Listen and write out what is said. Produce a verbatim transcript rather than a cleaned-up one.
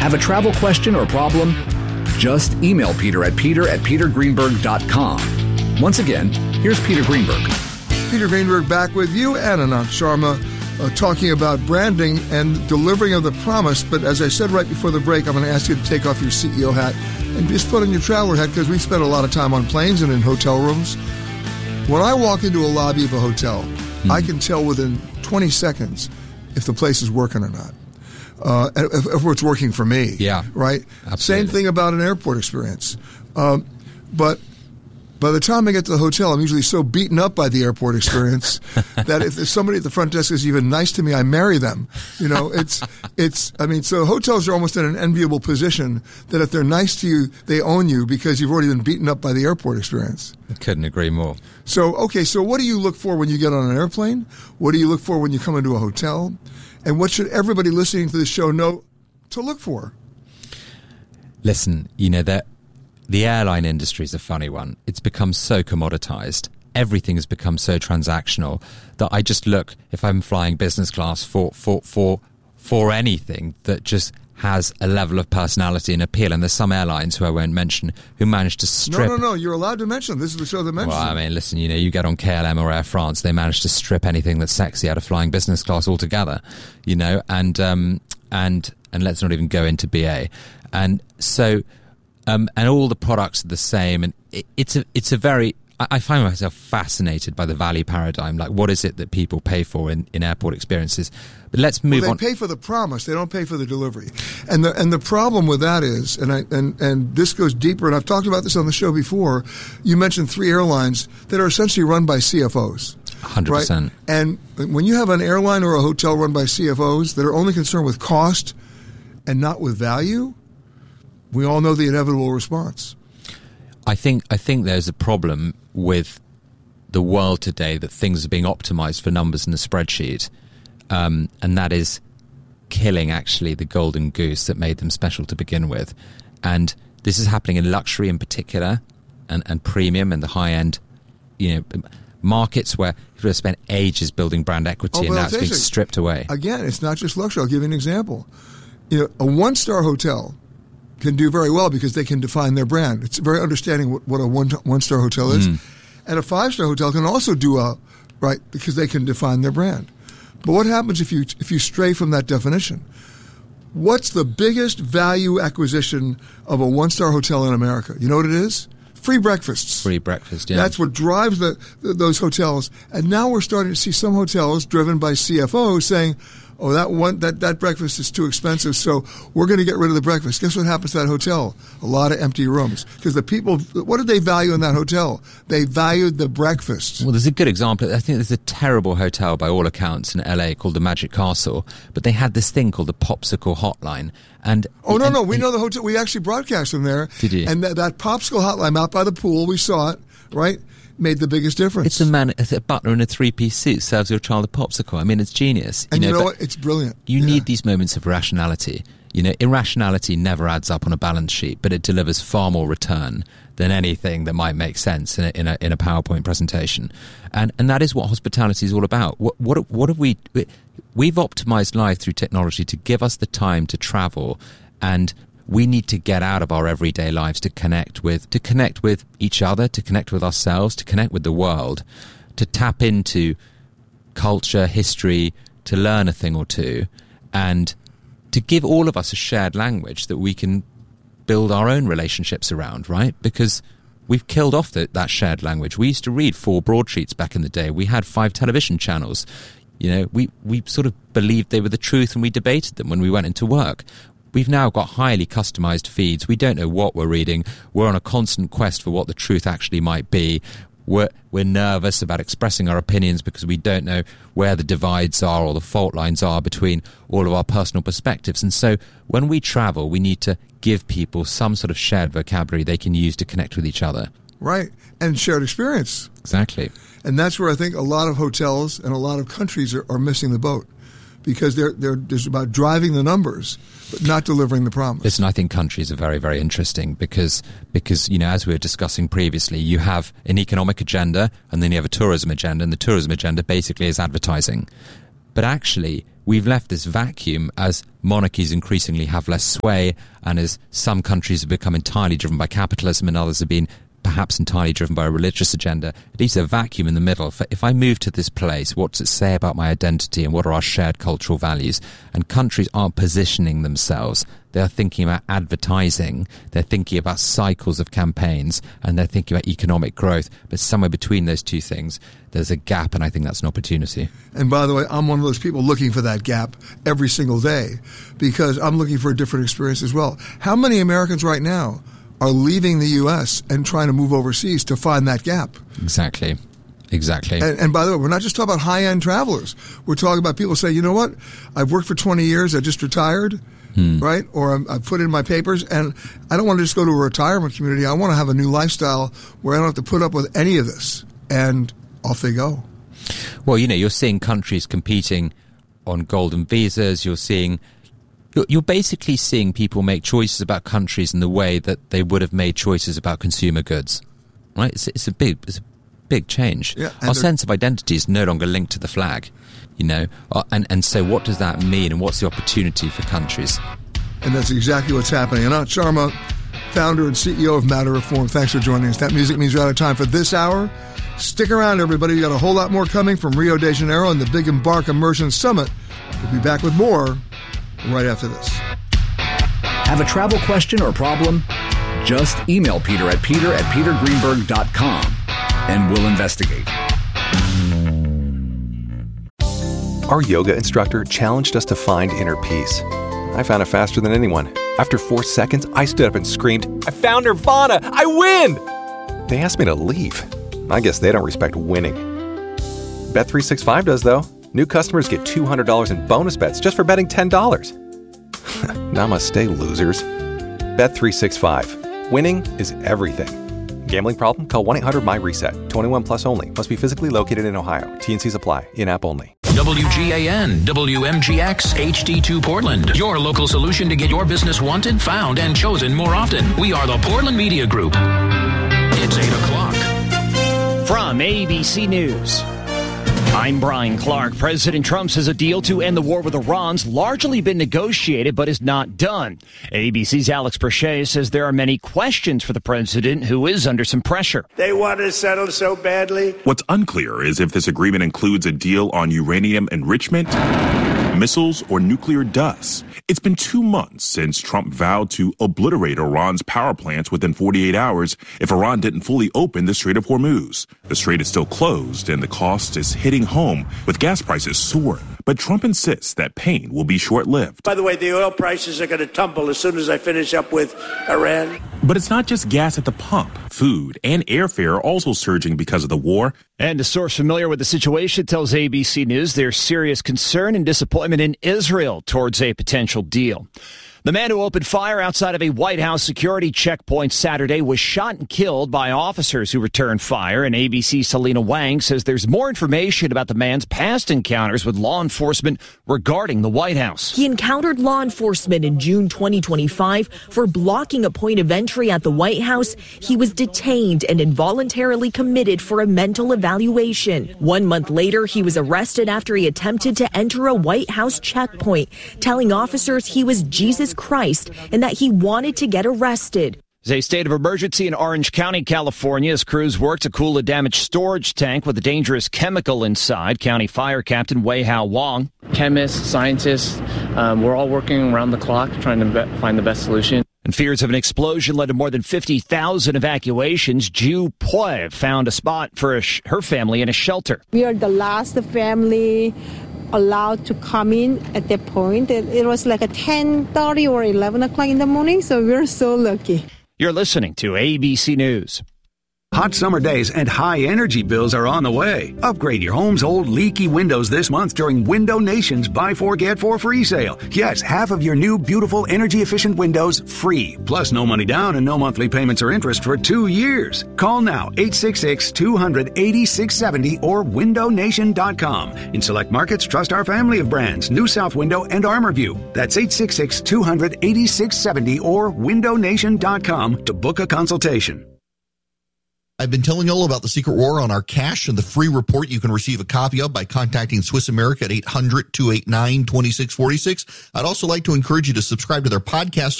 Have a travel question or problem? Just email Peter at peter at peter greenberg dot com. Once again, here's Peter Greenberg. Peter Greenberg back with you and Anant Sharma, uh, talking about branding and delivering of the promise. But as I said right before the break, I'm going to ask you to take off your C E O hat and just put on your traveler hat, because we spend a lot of time on planes and in hotel rooms. When I walk into a lobby of a hotel, mm. I can tell within twenty seconds if the place is working or not. Uh, if, if it's working for me. Yeah. Right? Absolutely. Same thing about an airport experience. Um, but by the time I get to the hotel, I'm usually so beaten up by the airport experience that if there's somebody at the front desk is even nice to me, I marry them. You know, it's, it's, I mean, so hotels are almost in an enviable position that if they're nice to you, they own you because you've already been beaten up by the airport experience. I couldn't agree more. So, okay, so what do you look for when you get on an airplane? What do you look for when you come into a hotel? And what should everybody listening to this show know to look for? Listen, you know, that the airline industry is a funny one. It's become so commoditized. Everything has become so transactional that I just look, if I'm flying business class, for for for for anything that just has a level of personality and appeal. And there's some airlines who I won't mention who manage to strip... No, no, no, you're allowed to mention them. This is the show that mentions Well, I them. mean, listen, you know, you get on K L M or Air France, they manage to strip anything that's sexy out of flying business class altogether, you know, and um, and and let's not even go into B A. And so... Um, and all the products are the same, and it, it's a it's a very I, I find myself fascinated by the value paradigm. Like, what is it that people pay for in, in airport experiences? But let's move well, they on. They pay for the promise; they don't pay for the delivery. And the and the problem with that is, and I and and this goes deeper. And I've talked about this on the show before. You mentioned three airlines that are essentially run by C F Os. one hundred percent. Right? And when you have an airline or a hotel run by C F Os that are only concerned with cost and not with value, we all know the inevitable response. I think I think there's a problem with the world today that things are being optimized for numbers in a spreadsheet, um, and that is killing actually the golden goose that made them special to begin with. And this is happening in luxury in particular, and, and premium and the high end, you know, markets where people have spent ages building brand equity, oh, and now it's being it. stripped away. Again, it's not just luxury. I'll give you an example. You know, a one-star hotel can do very well because they can define their brand. It's very understanding what, what a one one star hotel is, mm. and a five star hotel can also do well, right? Because they can define their brand. But what happens if you if you stray from that definition? What's the biggest value acquisition of a one star hotel in America? You know what it is? Free breakfasts. Free breakfast. Yeah, that's what drives the, the those hotels. And now we're starting to see some hotels driven by C F Os saying, oh, that one that, that breakfast is too expensive, so we're going to get rid of the breakfast. Guess what happens to that hotel? A lot of empty rooms. Because the people, what did they value in that hotel? They valued the breakfast. Well, there's a good example. I think there's a terrible hotel by all accounts in L A called the Magic Castle, but they had this thing called the Popsicle Hotline. And Oh, no, and, no, we and, know the hotel. We actually broadcast from there. Did you? And that, that Popsicle Hotline out by the pool, we saw it, right? Made the biggest difference. It's a man, it's a butler in a three-piece suit serves your child a popsicle. I mean, it's genius. And you know, you know what? It's brilliant. You yeah. need these moments of rationality. You know, irrationality never adds up on a balance sheet, but it delivers far more return than anything that might make sense in a, in a, in a PowerPoint presentation. And and that is what hospitality is all about. What what what have we? We've optimized life through technology to give us the time to travel, and we need to get out of our everyday lives to connect with, to connect with each other, to connect with ourselves, to connect with the world, to tap into culture, history, to learn a thing or two, and to give all of us a shared language that we can build our own relationships around, right? Because we've killed off the, that shared language. We used to read four broadsheets back in the day. We had five television channels. You know, we, we sort of believed they were the truth and we debated them when we went into work. We've now got highly customized feeds. We don't know what we're reading. We're on a constant quest for what the truth actually might be. We're, we're nervous about expressing our opinions because we don't know where the divides are or the fault lines are between all of our personal perspectives. And so when we travel, we need to give people some sort of shared vocabulary they can use to connect with each other. Right. And shared experience. Exactly. And that's where I think a lot of hotels and a lot of countries are, are missing the boat. Because they're, they're just about driving the numbers, but not delivering the promise. Listen, I think countries are very, very interesting because, because you know, as we were discussing previously, you have an economic agenda and then you have a tourism agenda, and the tourism agenda basically is advertising. But actually, we've left this vacuum as monarchies increasingly have less sway, and as some countries have become entirely driven by capitalism and others have been perhaps entirely driven by a religious agenda. It leaves a vacuum in the middle. If, if I move to this place, what does it say about my identity and what are our shared cultural values? And countries aren't positioning themselves. They're thinking about advertising, they're thinking about cycles of campaigns, and they're thinking about economic growth. But somewhere between those two things, there's a gap, and I think that's an opportunity. And by the way, I'm one of those people looking for that gap every single day because I'm looking for a different experience as well. How many Americans right now are leaving the U S and trying to move overseas to find that gap? Exactly. Exactly. And, and by the way, we're not just talking about high-end travelers. We're talking about people saying, you know what, I've worked for twenty years, I just retired, hmm. right? Or I'm, I've put in my papers, and I don't want to just go to a retirement community. I want to have a new lifestyle where I don't have to put up with any of this. And off they go. Well, you know, you're seeing countries competing on golden visas. You're seeing... You're basically seeing people make choices about countries in the way that they would have made choices about consumer goods, right? It's, it's a big, it's a big change. Yeah, Our sense of identity is no longer linked to the flag, you know. And and so, what does that mean, and what's the opportunity for countries? And that's exactly what's happening. Anant Sharma, founder and C E O of Matter Reform. Thanks for joining us. That music means we're out of time for this hour. Stick around, everybody. We got a whole lot more coming from Rio de Janeiro and the Big Embark Immersion Summit. We'll be back with more right after this. Have a travel question or problem? Just email Peter at peter at peter greenberg dot com and we'll investigate. Our yoga instructor challenged us to find inner peace. I found it faster than anyone. After four seconds, I stood up and screamed, "I found Nirvana! I win!" They asked me to leave. I guess they don't respect winning. Bet three sixty-five does, though. New customers get two hundred dollars in bonus bets just for betting ten dollars. Namaste, losers. Bet three sixty-five. Winning is everything. Gambling problem? Call one eight hundred my reset. twenty-one plus only. Must be physically located in Ohio. T and Cs apply. In-app only. W G A N, W M G X, H D two Portland. Your local solution to get your business wanted, found, and chosen more often. We are the Portland Media Group. It's eight o'clock. From A B C News, I'm Brian Clark. President Trump says a deal to end the war with Iran's largely been negotiated but is not done. A B C's Alex Perche says there are many questions for the president, who is under some pressure. They want to settle so badly. What's unclear is if this agreement includes a deal on uranium enrichment, missiles, or nuclear dust. It's been two months since Trump vowed to obliterate Iran's power plants within forty-eight hours if Iran didn't fully open the Strait of Hormuz. The strait is still closed, and the cost is hitting home with gas prices soaring. But Trump insists that pain will be short-lived. By the way, the oil prices are going to tumble as soon as I finish up with Iran. But it's not just gas at the pump. Food and airfare are also surging because of the war. And a source familiar with the situation tells A B C News there's serious concern and disappointment in Israel towards a potential deal. The man who opened fire outside of a White House security checkpoint Saturday was shot and killed by officers who returned fire, and A B C's Selena Wang says there's more information about the man's past encounters with law enforcement regarding the White House. He encountered law enforcement in June twenty twenty-five for blocking a point of entry at the White House. He was detained and involuntarily committed for a mental evaluation. One month later, he was arrested after he attempted to enter a White House checkpoint, telling officers he was Jesus Christ and that he wanted to get arrested. There's a state of emergency in Orange County, California, as crews work to cool a damaged storage tank with a dangerous chemical inside. County Fire Captain Wei Hao Wong. Chemists, scientists, um, we're all working around the clock trying to be- find the best solution. And fears of an explosion led to more than fifty thousand evacuations. Ju Pui found a spot for a sh- her family in a shelter. We are the last family allowed to come in at that point. It was like a ten thirty or eleven o'clock in the morning, so we're so lucky. You're listening to A B C News. Hot summer days and high energy bills are on the way. Upgrade your home's old leaky windows this month during Window Nation's Buy Four Get Four free sale. Yes, half of your new beautiful energy efficient windows free. Plus no money down and no monthly payments or interest for two years. Call now eight six six, two hundred, eighty-six seventy or window nation dot com. In select markets, trust our family of brands, New South Window and ArmorView. That's eight six six, two hundred, eighty-six seventy or window nation dot com to book a consultation. I've been telling you all about the Secret War on our cash and the free report you can receive a copy of by contacting Swiss America at eight hundred, two eight nine, two six four six. I'd also like to encourage you to subscribe to their podcast